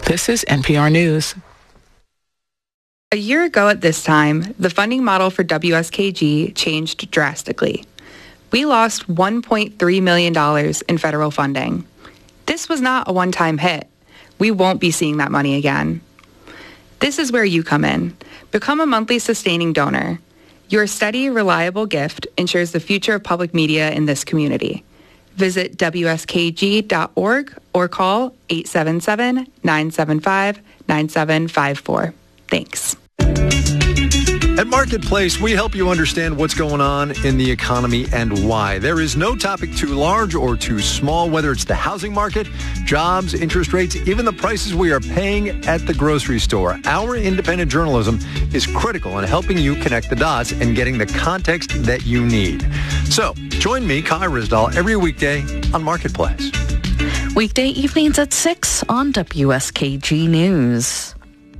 This is NPR News. A year ago at this time, the funding model for WSKG changed drastically. We lost $1.3 million in federal funding. This was not a one-time hit. We won't be seeing that money again. This is where you come in. Become a monthly sustaining donor. Your steady, reliable gift ensures the future of public media in this community. Visit WSKG.org or call 877-975-9754. Thanks. At Marketplace, we help you understand what's going on in the economy and why. There is no topic too large or too small, whether it's the housing market, jobs, interest rates, even the prices we are paying at the grocery store. Our independent journalism is critical in helping you connect the dots and getting the context that you need. So, join me, Kai Ryssdal, every weekday on Marketplace. Weekday evenings at 6 on WSKG News.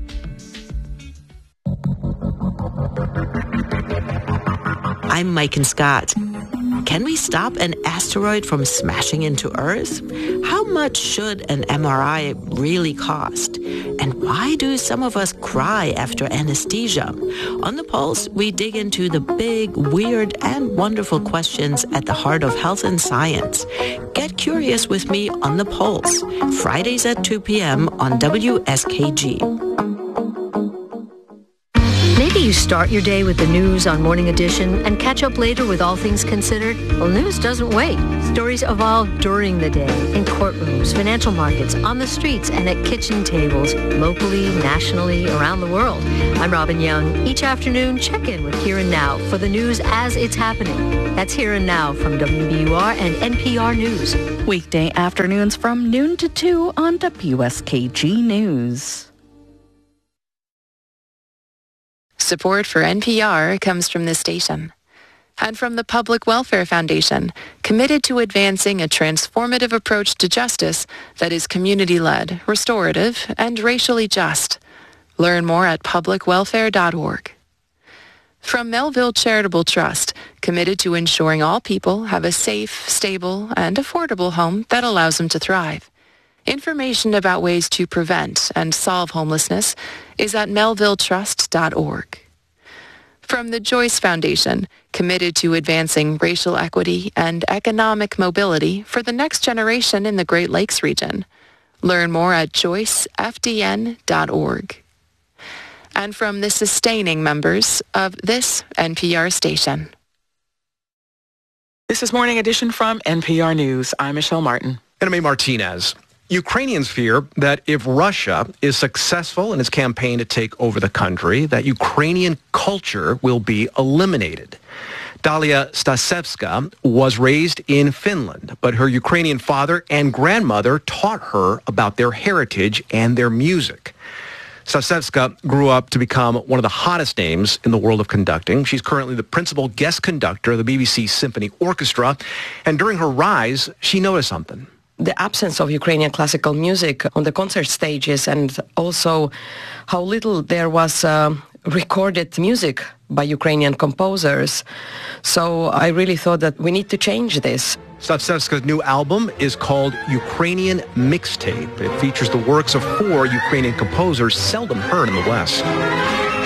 I'm Mike and Scott. Can we stop an asteroid from smashing into Earth? How much should an MRI really cost? And why do some of us cry after anesthesia? On The Pulse, we dig into the big, weird, and wonderful questions at the heart of health and science. Get curious with me on The Pulse, Fridays at 2 p.m. on WSKG. Maybe you start your day with the news on Morning Edition and catch up later with All Things Considered. Well, news doesn't wait. Stories evolve during the day, in courtrooms, financial markets, on the streets, and at kitchen tables, locally, nationally, around the world. I'm Robin Young. Each afternoon, check in with Here and Now for the news as it's happening. That's Here and Now from WBUR and NPR News. Weekday afternoons from noon to 2 on WSKG News. Support for NPR comes from this station and from the Public Welfare Foundation, committed to advancing a transformative approach to justice that is community-led, restorative, and racially just. Learn more at publicwelfare.org. From Melville Charitable Trust, committed to ensuring all people have a safe, stable, and affordable home that allows them to thrive. Information about ways to prevent and solve homelessness is at melvilletrust.org. From the Joyce Foundation, committed to advancing racial equity and economic mobility for the next generation in the Great Lakes region. Learn more at joycefdn.org. And from the sustaining members of this NPR station. This is Morning Edition from NPR News. I'm Michelle Martin. And I'm A. Martinez. Ukrainians fear that if Russia is successful in its campaign to take over the country, that Ukrainian culture will be eliminated. Dalia Stasevska was raised in Finland, but her Ukrainian father and grandmother taught her about their heritage and their music. Stasevska grew up to become one of the hottest names in the world of conducting. She's currently the principal guest conductor of the BBC Symphony Orchestra, and during her rise, she noticed something. The absence of Ukrainian classical music on the concert stages, and also how little there was recorded music by Ukrainian composers. So I really thought that we need to change this. Stasevska's new album is called Ukrainian Mixtape. It features the works of 4 Ukrainian composers seldom heard in the West.